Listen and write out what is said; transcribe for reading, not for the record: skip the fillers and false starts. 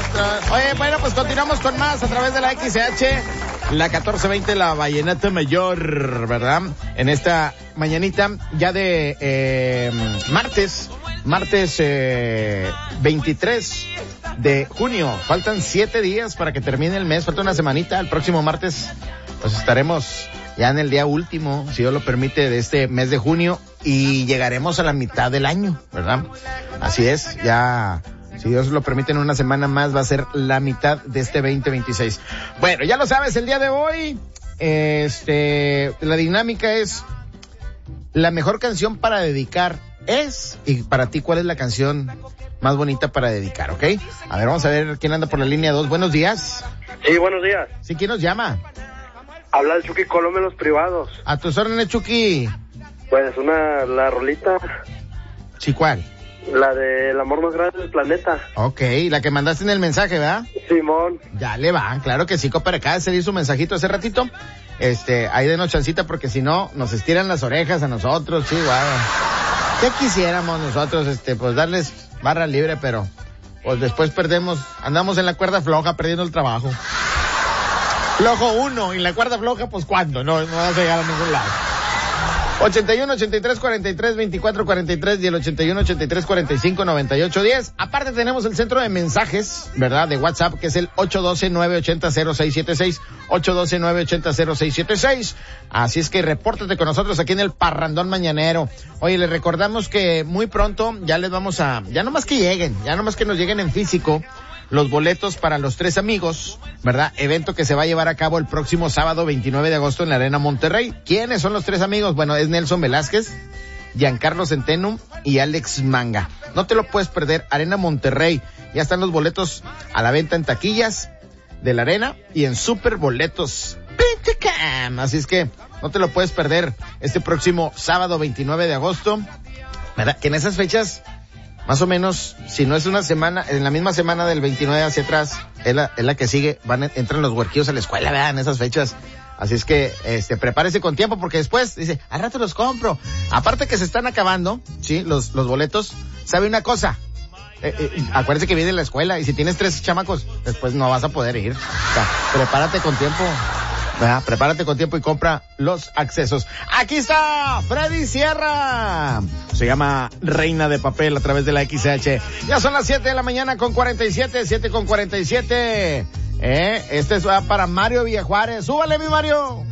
Oye, bueno, pues continuamos con más a través de la XH, la 1420, la Vallenata Mayor, ¿verdad? En esta mañanita ya de martes 23 de junio. Faltan 7 días para que termine el mes, falta una semanita. El próximo martes pues estaremos ya en el día último, si Dios lo permite, de este mes de junio y llegaremos a la mitad del año, ¿verdad? Así es, ya, si Dios lo permite, en una semana más va a ser la mitad de este 2026. Bueno, ya lo sabes, el día de hoy, la dinámica es la mejor canción para dedicar y para ti, ¿cuál es la canción más bonita para dedicar, ok? A ver, vamos a ver quién anda por la línea 2. Buenos días. Sí, buenos días. ¿Sí, quién nos llama? Habla el Chucky Colome en los privados. A tus órdenes, Chucky. Pues la rolita. ¿Sí, cuál? La de El amor más grande del planeta. Ok, la que mandaste en el mensaje, ¿verdad? Simón. Ya le van, claro que sí, compadre. Acaba de salir su mensajito hace ratito. Ahí denos chancita porque si no, nos estiran las orejas a nosotros, sí, guau. ¿Qué quisiéramos nosotros, pues darles barra libre, pero pues después perdemos, andamos en la cuerda floja perdiendo el trabajo. Flojo 1, y la cuerda floja, pues ¿cuándo? No vas a llegar a ningún lado. 81 83 43 24 43 y el 81 83 45 98 10. Aparte tenemos el centro de mensajes, ¿verdad? De WhatsApp, que es el 812-980-0676, 812-980-0676. Así es que repórtate con nosotros aquí en el Parrandón Mañanero. Oye, les recordamos que muy pronto ya les vamos ya nomás que nos lleguen en físico los boletos para Los Tres Amigos, ¿verdad? Evento que se va a llevar a cabo el próximo sábado 29 de agosto en la Arena Monterrey. ¿Quiénes son los Tres Amigos? Bueno, es Nelson Velázquez, Giancarlo Centeno y Alex Manga. No te lo puedes perder, Arena Monterrey. Ya están los boletos a la venta en taquillas de la Arena y en Super Boletos. Así es que no te lo puedes perder este próximo sábado 29 de agosto, ¿verdad? Que en esas fechas, más o menos, si no es una semana, en la misma semana del 29 hacia atrás, es la que sigue, entran los huerquillos a la escuela, ¿verdad? En esas fechas. Así es que, prepárese con tiempo porque después dice, al rato los compro. Aparte que se están acabando, sí, los boletos. ¿Sabe una cosa? Acuérdese que viene la escuela y si tienes 3 chamacos, después no vas a poder ir. O sea, prepárate con tiempo. ¿Verdad? Prepárate con tiempo y compra los accesos. Aquí está Freddy Sierra. Se llama Reina de Papel a través de la XH. Ya son las 7 de la mañana con 47, 7 con 47. Este es para Mario Villajuárez. Súbale, mi Mario.